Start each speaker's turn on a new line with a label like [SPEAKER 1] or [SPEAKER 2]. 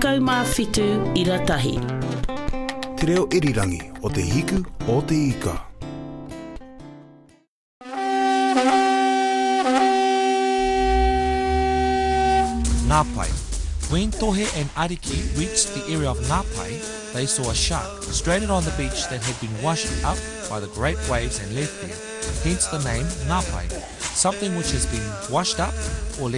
[SPEAKER 1] 17 iratahi.
[SPEAKER 2] Te reo irirangi o te hiku o te ika.
[SPEAKER 3] Ngāpai. When Tohe and Ariki reached the area of Ngāpai, they saw a shark stranded on the beach that had been washed up by the great waves and left there, hence the name Ngāpai, something which has been washed up or